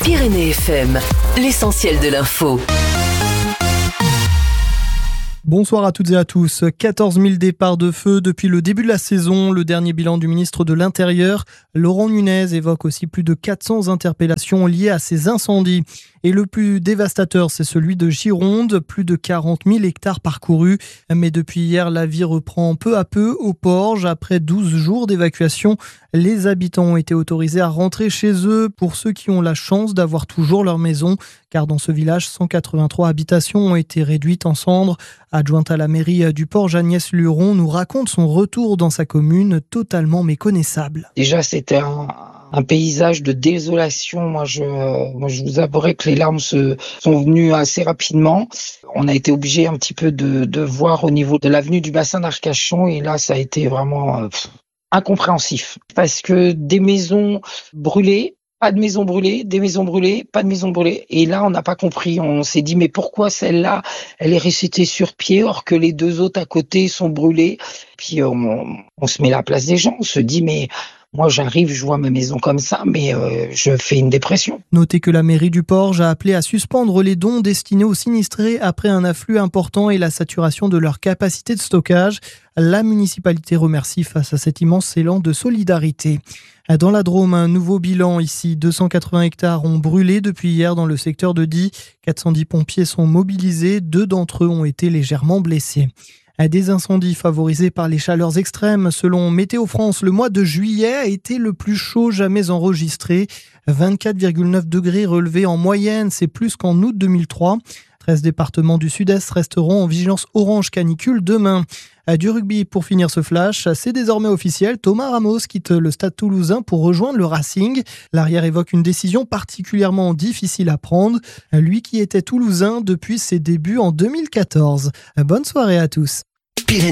Pyrénées FM, l'essentiel de l'info. Bonsoir à toutes et à tous. 14 000 départs de feu depuis le début de la saison. Le dernier bilan du ministre de l'Intérieur, Laurent Nunez, évoque aussi plus de 400 interpellations liées à ces incendies. Et le plus dévastateur, c'est celui de Gironde, plus de 40 000 hectares parcourus. Mais depuis hier, la vie reprend peu à peu au Porge. Après 12 jours d'évacuation, les habitants ont été autorisés à rentrer chez eux pour ceux qui ont la chance d'avoir toujours leur maison. Car dans ce village, 183 habitations ont été réduites en cendres. Adjointe à la mairie du Porge, Agnès Luron nous raconte son retour dans sa commune totalement méconnaissable. Déjà, c'était un paysage de désolation. Moi, je vous avouerai que les larmes sont venues assez rapidement. On a été obligé un petit peu de voir au niveau de l'avenue du bassin d'Arcachon, et là, ça a été vraiment incompréhensif. Parce que des maisons brûlées, pas de maisons brûlées, des maisons brûlées, pas de maisons brûlées. Et là, on n'a pas compris. On s'est dit, mais pourquoi celle-là, elle est restée sur pied, or que les deux autres à côté sont brûlées? Puis on se met à la place des gens. On se dit, mais moi, j'arrive, je vois ma maison comme ça, mais je fais une dépression. Notez que la mairie du Porge a appelé à suspendre les dons destinés aux sinistrés après un afflux important et la saturation de leur capacité de stockage. La municipalité remercie face à cet immense élan de solidarité. Dans la Drôme, un nouveau bilan ici. 280 hectares ont brûlé depuis hier dans le secteur de Die. 410 pompiers sont mobilisés. 2 d'entre eux ont été légèrement blessés. Des incendies favorisés par les chaleurs extrêmes. Selon Météo France, le mois de juillet a été le plus chaud jamais enregistré. 24,9 degrés relevés en moyenne, c'est plus qu'en août 2003. 13 départements du sud-est resteront en vigilance orange canicule demain. Du rugby pour finir ce flash, c'est désormais officiel. Thomas Ramos quitte le Stade Toulousain pour rejoindre le Racing. L'arrière évoque une décision particulièrement difficile à prendre. Lui qui était toulousain depuis ses débuts en 2014. Bonne soirée à tous.